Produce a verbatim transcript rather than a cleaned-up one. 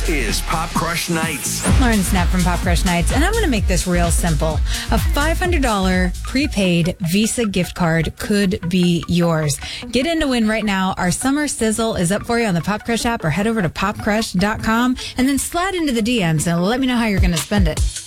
This is Pop Crush Nights. Lauren Snap from Pop Crush Nights, and I'm going to make this real simple. A five hundred dollars prepaid Visa gift card could be yours. Get in to win right now. Our summer sizzle is up for you on the Pop Crush app, or head over to pop crush dot com and then slide into the D Ms and let me know how you're going to spend it.